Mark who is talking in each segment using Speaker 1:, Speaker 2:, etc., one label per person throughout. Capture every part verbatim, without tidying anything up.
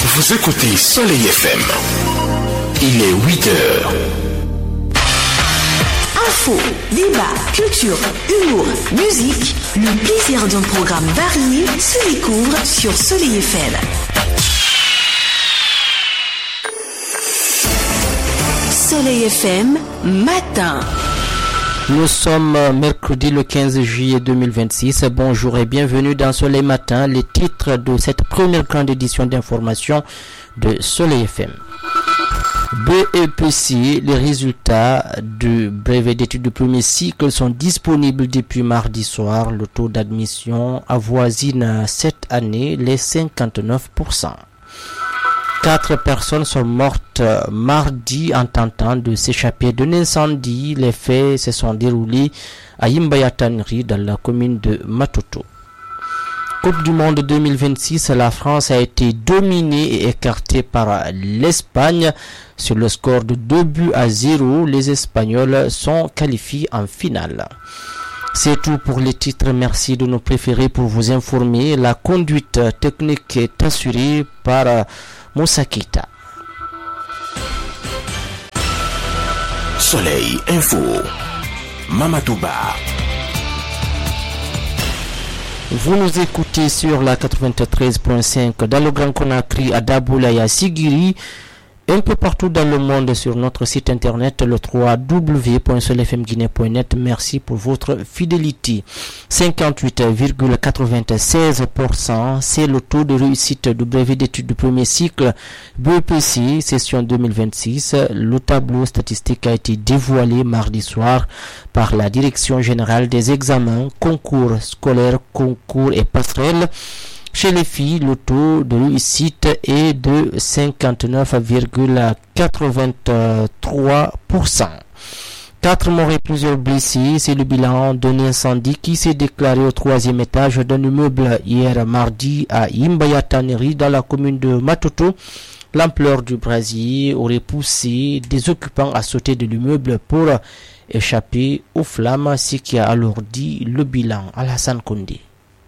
Speaker 1: Vous écoutez Soleil F M. Il est huit heures.
Speaker 2: Info, débat, culture, humour, musique, le plaisir d'un programme varié se découvre sur Soleil F M. Soleil F M, matin.
Speaker 3: Nous sommes mercredi le quinze juillet deux mille vingt-six. Bonjour et bienvenue dans Soleil Matin, les titres de cette première grande édition d'information de Soleil F M. B E P C, les résultats du brevet d'études de premier cycle sont disponibles depuis mardi soir. Le taux d'admission avoisine cette année les cinquante-neuf pour cent. Quatre personnes sont mortes mardi en tentant de s'échapper d'un incendie. Les faits se sont déroulés à Yimbayatanri dans la commune de Matoto. Coupe du monde deux mille vingt-six, la France a été dominée et écartée par l'Espagne. Sur le score de deux buts à zéro, les Espagnols sont qualifiés en finale. C'est tout pour les titres. Merci de nous préférer pour vous informer. La conduite technique est assurée par Moussa Keita.
Speaker 1: Soleil Info. Mamatouba.
Speaker 3: Vous nous écoutez sur la quatre-vingt-treize point cinq dans le Grand Conakry, à Daboula et à Sigiri, un peu partout dans le monde sur notre site internet le w w w point soleil f m guinée point net. Merci pour votre fidélité. cinquante-huit virgule quatre-vingt-seize pour cent, c'est le taux de réussite du brevet d'études du premier cycle B E P C session deux mille vingt-six. Le tableau statistique a été dévoilé mardi soir par la Direction générale des examens, concours scolaires, concours et passerelles. Chez les filles, le taux de réussite est de cinquante-neuf virgule quatre-vingt-trois pour cent. Quatre morts et plusieurs blessés, c'est le bilan d'un incendie qui s'est déclaré au troisième étage d'un immeuble hier mardi à Yimbayatanri dans la commune de Matoto. L'ampleur du brasier aurait poussé des occupants à sauter de l'immeuble pour échapper aux flammes, ce qui a alourdi le bilan. Alassane Koundé.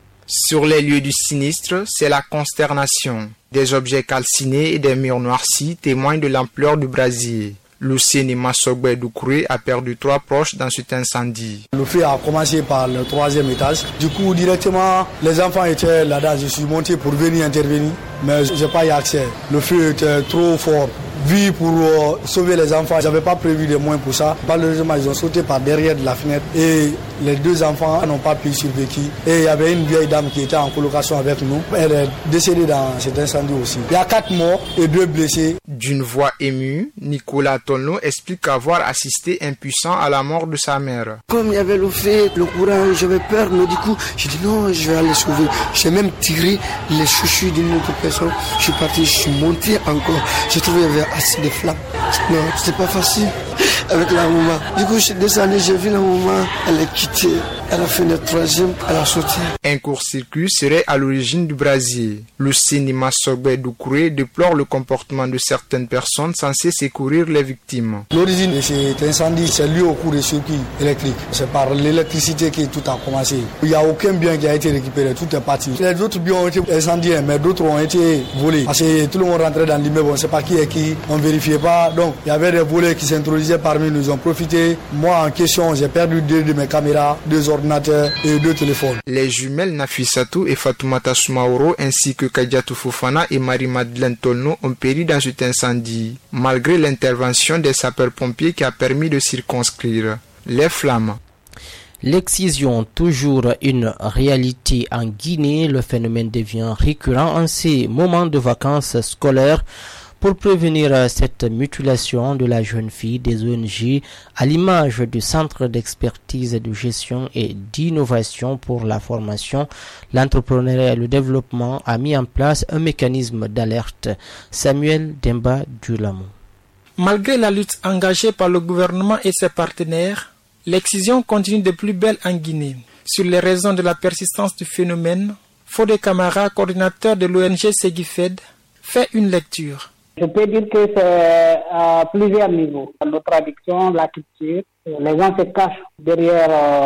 Speaker 4: Sur les lieux du sinistre, c'est la consternation. Des objets calcinés et des murs noircis témoignent de l'ampleur du brasier. Lucien Massogbe Doukouré a perdu trois proches dans cet incendie.
Speaker 5: Le feu a commencé par le troisième étage. Du coup, directement, les enfants étaient là-dedans. Je suis monté pour venir intervenir, mais je n'ai pas eu accès. Le feu était trop fort. Vu pour euh, sauver les enfants, je n'avais pas prévu de moyens pour ça. Malheureusement, ils ont sauté par derrière de la fenêtre et les deux enfants n'ont pas pu survivre. Et il y avait une vieille dame qui était en colocation avec nous. Elle est décédée dans cet incendie aussi. Il y a quatre morts et deux blessés.
Speaker 4: D'une voix émue, Nicolas Tonno explique avoir assisté impuissant à la mort de sa mère.
Speaker 6: Comme il y avait le feu, le courant, j'avais peur. Mais du coup, j'ai dit non, je vais aller sauver. J'ai même tiré les chouchous d'une autre personne. Je suis parti, je suis monté encore. J'ai trouvé qu'il y avait assez de flammes. Non, c'était pas facile avec la maman. Du coup, je suis descendu, j'ai vu la maman, elle est quittée. Elle a fait le troisième, elle a sauté.
Speaker 4: Un court-circuit serait à l'origine du brasier. Le cinéma Sogbe Doukouré déplore le comportement de certaines personnes censées secourir les victimes.
Speaker 5: L'origine de cet incendie, c'est lié au cours des circuits électriques. C'est par l'électricité que tout a commencé. Il n'y a aucun bien qui a été récupéré, tout est parti. Les autres biens ont été incendiés, mais d'autres ont été volés. Parce que tout le monde rentrait dans l'immeuble, on ne sait pas qui est qui, on ne vérifiait pas. Donc, il y avait des volets qui s'introduisaient parmi nous, ils ont profité. Moi, en question, j'ai perdu deux de mes caméras, deux ordinateurs et deux téléphones.
Speaker 4: Les jumelles Nafissatou et Fatoumata Soumaoro ainsi que Kadiatou Fofana et Marie-Madeleine Tolno ont péri dans cet incendie, malgré l'intervention des sapeurs-pompiers qui a permis de circonscrire les flammes.
Speaker 3: L'excision, toujours une réalité en Guinée, le phénomène devient récurrent en ces moments de vacances scolaires. Pour prévenir cette mutilation de la jeune fille, des O N G, à l'image du Centre d'expertise de gestion et d'innovation pour la formation, l'entrepreneuriat et le développement, a mis en place un mécanisme d'alerte. Samuel Demba Dulamo.
Speaker 7: Malgré la lutte engagée par le gouvernement et ses partenaires, l'excision continue de plus belle en Guinée. Sur les raisons de la persistance du phénomène, Fodé Camara, coordinateur de l'O N G Segifed, fait une lecture.
Speaker 8: Je peux dire que c'est à plusieurs niveaux. La tradition, la culture, les gens se cachent derrière euh,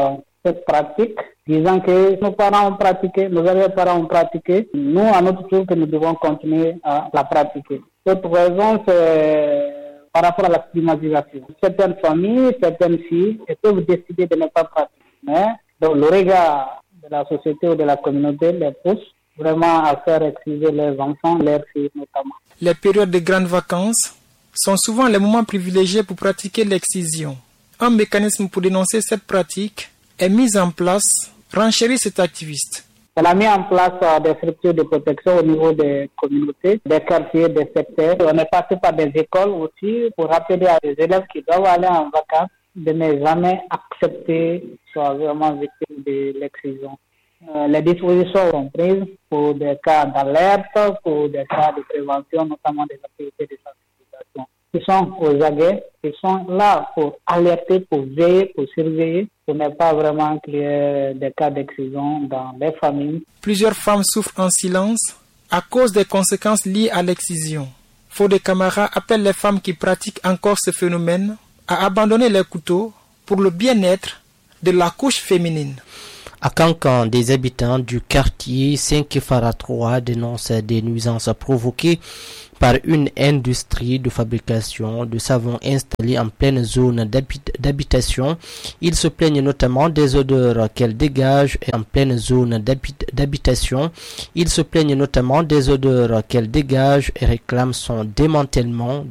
Speaker 8: cette pratique, disant que nos parents ont pratiqué, nos arrière-parents ont pratiqué, nous, à notre tour, que nous devons continuer à la pratiquer. L'autre raison, c'est par rapport à la stigmatisation. Certaines familles, certaines filles, elles peuvent décider de ne pas pratiquer. Mais donc, le regard de la société ou de la communauté les pousse vraiment à faire excuser leurs enfants, leurs filles notamment.
Speaker 7: Les périodes de grandes vacances sont souvent les moments privilégiés pour pratiquer l'excision. Un mécanisme pour dénoncer cette pratique est mis en place, renchérit cet activiste.
Speaker 8: Elle a mis en place euh, des structures de protection au niveau des communautés, des quartiers, des secteurs. On est passé par des écoles aussi pour rappeler à des élèves qui doivent aller en vacances de ne jamais accepter soit vraiment victime de l'excision. Euh, les dispositions sont prises pour des cas d'alerte, pour des cas de prévention, notamment des activités de sensibilisation. Ils sont aux aguets, ils sont là pour alerter, pour veiller, pour surveiller, pour ne pas vraiment qu'il y ait des cas d'excision dans les familles.
Speaker 7: Plusieurs femmes souffrent en silence à cause des conséquences liées à l'excision. Fodé Camara appelle les femmes qui pratiquent encore ce phénomène à abandonner les couteaux pour le bien-être de la couche féminine.
Speaker 3: À Kankan, des habitants du quartier cinq Fara trois dénoncent des nuisances provoquées par une industrie de fabrication de savon installée en pleine zone d'habitation. Ils se plaignent notamment des odeurs qu'elle dégage en pleine zone d'habitation. Ils se plaignent notamment des odeurs qu'elle dégage et réclament son démantèlement.